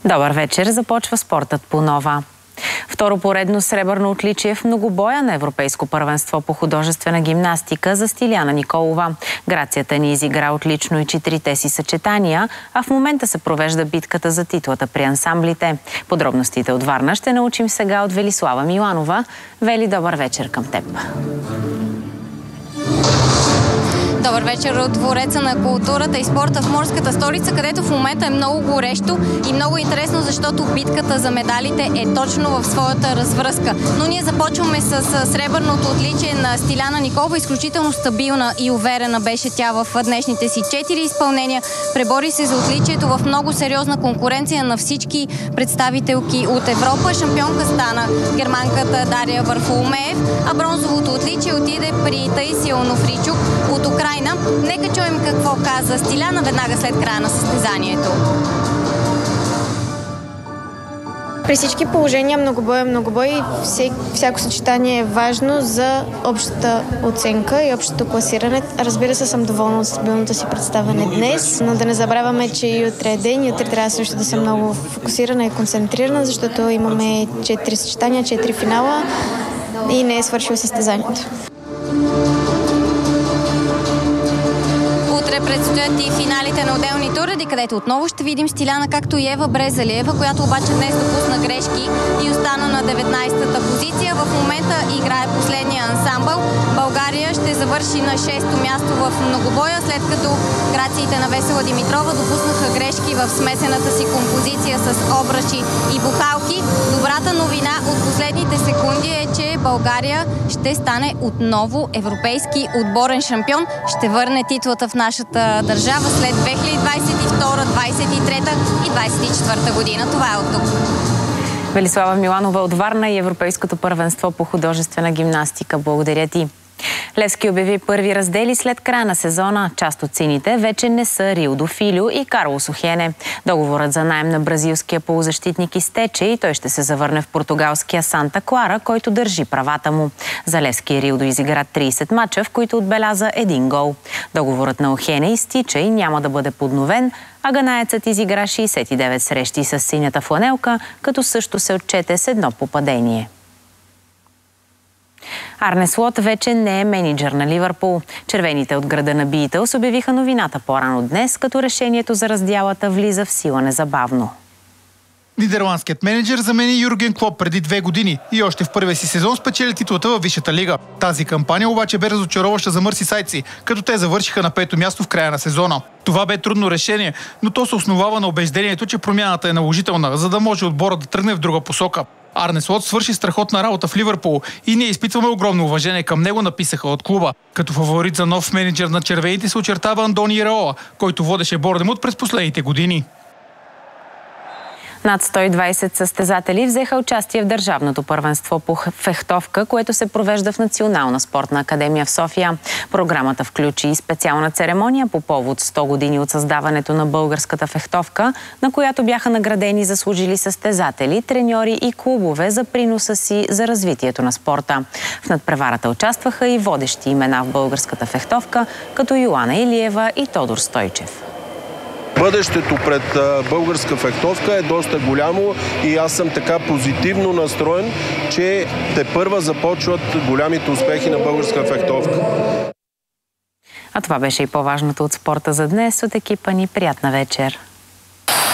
Добър вечер, започва спортът по нова. Второ поредно сребърно отличие в многобоя на Европейско първенство по художествена гимнастика за Стиляна Николова. Грацията ни изигра отлично и 4-те си съчетания, а в момента се провежда битката за титлата при ансамблите. Подробностите от Варна ще научим сега от Велислава Миланова. Вели, добър вечер към теб. Добър вечер от Двореца на културата и спорта в морската столица, където в момента е много горещо и много интересно, защото битката за медалите е точно в своята развръзка. Но ние започваме с сребърното отличие на Стиляна Николова. Изключително стабилна и уверена беше тя в днешните си 4 изпълнения. Пребори се за отличието в много сериозна конкуренция на всички представителки от Европа. Шампионка стана германката Дария Варфоломеев, а бронзовото отличие отиде при Таисия Онофричук от Украйна. Нека чуем какво каза Стиляна веднага след края на състезанието. При всички положения многобой и всяко съчетание е важно за общата оценка и общото класиране. Разбира се, съм доволна от стабилното си представяне днес, но да не забравяме, че и утре е ден и утре трябва също да съм много фокусирана и концентрирана, защото имаме 4 съчетания, 4 финала и не е свършило състезанието. Предстоят и финалите на отделни тури, където отново ще видим Стиляна, както и Ева Брезалиева, която обаче днес допусна грешки и остана на 19-та позиция. В момента играе последния ансамбъл. България ще завърши на 6-то място в многобоя, след като грациите на Весела Димитрова допуснаха грешки в смесената си композиция с обръчи и бухалки. Добрата новина от последните секунди е, че България ще стане отново европейски отборен шампион. Ще върне титлата в нашата държава след 2022, 2023 и 2024 година. Това е от тук. Велислава Миланова от Варна и Европейското първенство по художествена гимнастика. Благодаря ти. Левски обяви първи раздели след края на сезона. Част от сините вече не са Рилдо Филю и Карлос Охене. Договорът за наем на бразилския полузащитник изтече и той ще се завърне в португалския Санта Клара, който държи правата му. За Левски Рилдо изигра 30 мача, в които отбеляза 1 гол. Договорът на Охене изтича и няма да бъде подновен, а ганаецът изигра 69 срещи с синята фланелка, като също се отчете с 1 попадение. Арне Слот вече не е мениджър на Ливърпул. Червените от града на Битълс обявиха новината по-рано днес, като решението за раздялата влиза в сила незабавно. Нидерландският мениджър замени Юрген Клоп преди 2 години и още в първия си сезон спечели титлата във Висшата лига. Тази кампания обаче бе разочароваща за мърсисайдци, като те завършиха на 5-то място в края на сезона. Това бе трудно решение, но то се основава на убеждението, че промяната е наложителна, за да може отборът да тръгне в друга посока. Арне Слот свърши страхотна работа в Ливърпул и ние изпитваме огромно уважение към него, написаха от клуба. Като фаворит за нов мениджър на червените се очертава Андони Ираола, който водеше Борнемут през последните години. Над 120 състезатели взеха участие в държавното първенство по фехтовка, което се провежда в Национална спортна академия в София. Програмата включи и специална церемония по повод 100 години от създаването на българската фехтовка, на която бяха наградени заслужили състезатели, треньори и клубове за приноса си за развитието на спорта. В надпреварата участваха и водещи имена в българската фехтовка, като Йоана Илиева и Тодор Стойчев. Бъдещето пред българска фехтовка е доста голямо и аз съм така позитивно настроен, че тепърва започват голямите успехи на българска фехтовка. А това беше и по-важното от спорта за днес. От екипа ни приятна вечер!